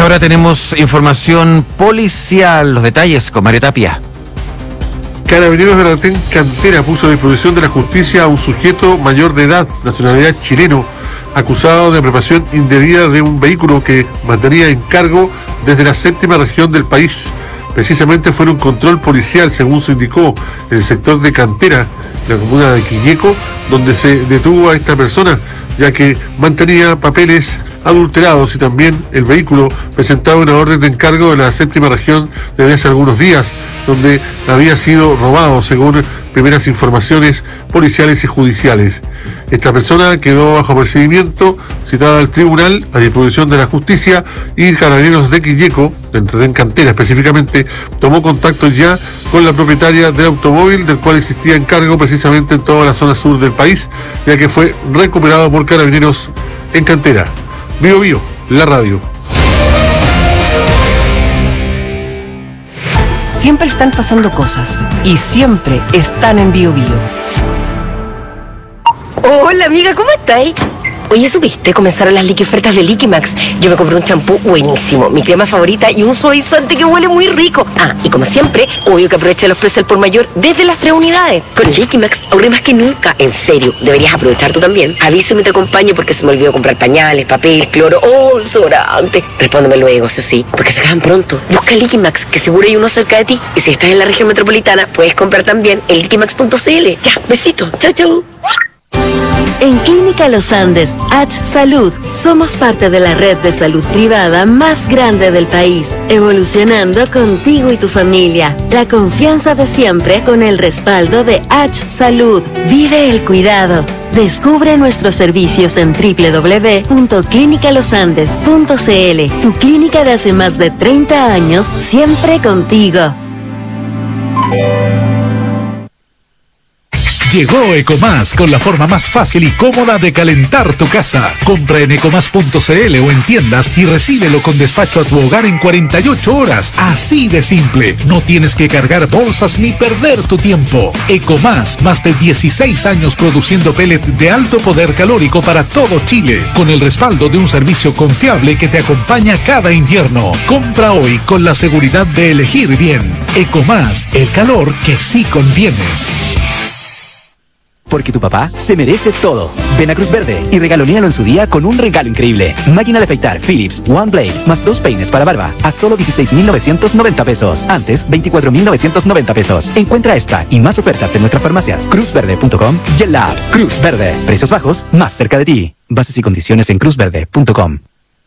hora tenemos información policial. Los detalles con Mario Tapia. Carabineros de la Retén Cantera puso a disposición de la justicia a un sujeto mayor de edad, nacionalidad chileno, acusado de apropiación indebida de un vehículo que mantenía en cargo desde la séptima región del país. Precisamente fue un control policial, según se indicó, en el sector de Cantera, la comuna de Quilleco, donde se detuvo a esta persona, ya que mantenía papeles adulterados y también el vehículo presentaba una orden de encargo de la séptima región desde hace algunos días, donde había sido robado, según primeras informaciones policiales y judiciales. Esta persona quedó bajo procedimiento, citada al tribunal a disposición de la justicia, y Carabineros de Quilleco, en Cantera específicamente, tomó contacto ya con la propietaria del automóvil, del cual existía encargo precisamente en toda la zona sur del país, ya que fue recuperado por Carabineros en Cantera. Bio Bio, la radio. Siempre están pasando cosas y siempre están en Bio Bio. Hola amiga, ¿cómo estáis? Oye, ¿supiste? Comenzaron las ofertas de Liquimax. Yo me compré un champú buenísimo, mi crema favorita y un suavizante que huele muy rico. Ah, y como siempre, obvio que aproveché los precios al por mayor desde las 3 unidades. Con Liquimax ahorré más que nunca. En serio, deberías aprovechar tú también. Avísame, te acompaño porque se me olvidó comprar pañales, papel, cloro o desodorante. Respóndeme luego, eso sí, porque se acaban pronto. Busca Liquimax, que seguro hay uno cerca de ti. Y si estás en la región metropolitana, puedes comprar también en liquimax.cl. Ya, besito. Chau, chau. En Clínica Los Andes, H Salud, somos parte de la red de salud privada más grande del país, evolucionando contigo y tu familia. La confianza de siempre con el respaldo de H Salud. Vive el cuidado. Descubre nuestros servicios en www.clinicalosandes.cl. Tu clínica de hace más de 30 años, siempre contigo. Llegó Ecomás con la forma más fácil y cómoda de calentar tu casa. Compra en ecomás.cl o en tiendas y recíbelo con despacho a tu hogar en 48 horas. Así de simple. No tienes que cargar bolsas ni perder tu tiempo. Ecomás, más de 16 años produciendo pellet de alto poder calórico para todo Chile, con el respaldo de un servicio confiable que te acompaña cada invierno. Compra hoy con la seguridad de elegir bien. Ecomás, el calor que sí conviene. Porque tu papá se merece todo. Ven a Cruz Verde y regalonéalo en su día con un regalo increíble. Máquina de afeitar Philips One Blade más 2 peines para barba a solo 16,990 pesos. Antes, 24,990 pesos. Encuentra esta y más ofertas en nuestras farmacias cruzverde.com y en la app Cruz Verde. Precios bajos más cerca de ti. Bases y condiciones en cruzverde.com.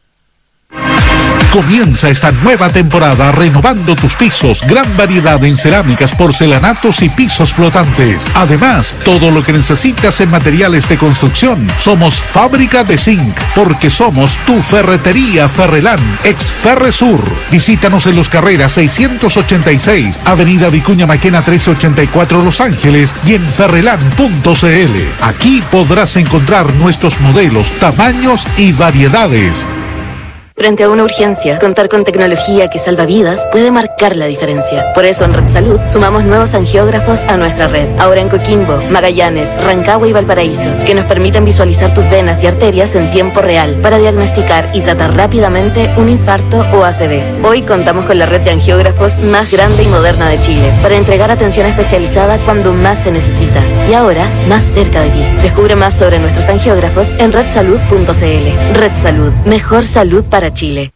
Comienza esta nueva temporada renovando tus pisos. Gran variedad en cerámicas, porcelanatos y pisos flotantes. Además, todo lo que necesitas en materiales de construcción. Somos Fábrica de Zinc, porque somos tu ferretería Ferrelán, ex Ferresur. Visítanos en Los Carreras 686, Avenida Vicuña Maquena 1384 Los Ángeles y en ferrelán.cl. Aquí podrás encontrar nuestros modelos, tamaños y variedades. Frente a una urgencia, contar con tecnología que salva vidas puede marcar la diferencia. Por eso en Red Salud sumamos nuevos angiógrafos a nuestra red. Ahora en Coquimbo, Magallanes, Rancagua y Valparaíso, que nos permiten visualizar tus venas y arterias en tiempo real para diagnosticar y tratar rápidamente un infarto o ACV. Hoy contamos con la red de angiógrafos más grande y moderna de Chile para entregar atención especializada cuando más se necesita. Y ahora, más cerca de ti. Descubre más sobre nuestros angiógrafos en redsalud.cl. Red Salud, mejor salud para Chile.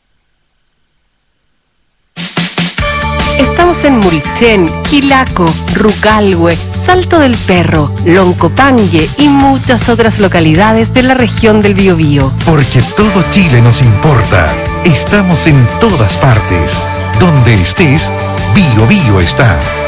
Estamos en Mulchen, Quilaco, Rucalhue, Salto del Perro, Loncopangue y muchas otras localidades de la región del Biobío. Porque todo Chile nos importa. Estamos en todas partes. Donde estés, Bio Bio está.